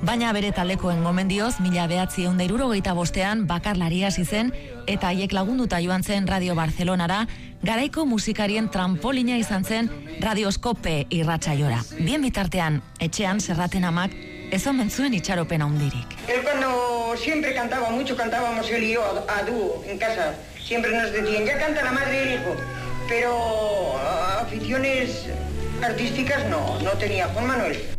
Baina bere talekoen gomendioz, 1965 bakarlaria hasi zen, eta haiek lagunduta joan zen Radio Barcelonara, garaiko musikarien trampolina izan zen Radioskope irratsaiora. Bien bitartean, etxean Serraten amak ez omen zuen itxaropen handirik. Él cuando siempre cantaba mucho, cantábamos él y yo a dúo en casa. Siempre nos decían, ya canta la madre y el hijo. Pero aficiones artísticas no tenía Juan Manuel.